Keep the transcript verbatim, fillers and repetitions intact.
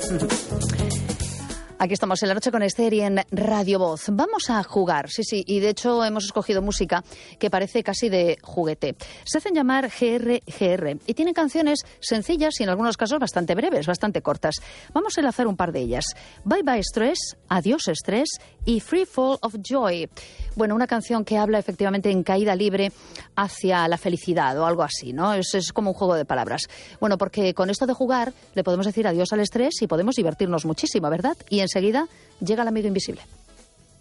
Aquí estamos en la noche con Esther y en Radio Voz. Vamos a jugar, sí, sí, y de hecho hemos escogido música que parece casi de juguete. Se hacen llamar G R G R y tienen canciones sencillas y en algunos casos bastante breves, bastante cortas. Vamos a enlazar un par de ellas. Bye Bye Stress, Adiós Estrés y Free Fall of Joy. Bueno, una canción que habla efectivamente en caída libre hacia la felicidad o algo así, ¿no? Es, es como un juego de palabras. Bueno, porque con esto de jugar le podemos decir adiós al estrés y podemos divertirnos muchísimo, ¿verdad? Y enseguida llega el amigo invisible.